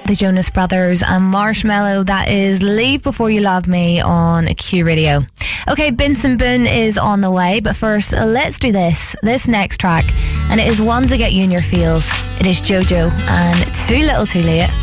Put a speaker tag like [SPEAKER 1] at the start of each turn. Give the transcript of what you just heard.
[SPEAKER 1] The Jonas Brothers and Marshmello. That is Leave Before You Love Me on Q Radio. Okay, Benson Boone is on the way, but first, let's do this next track, and it is one to get you in your feels. It is JoJo and Too Little Too Late.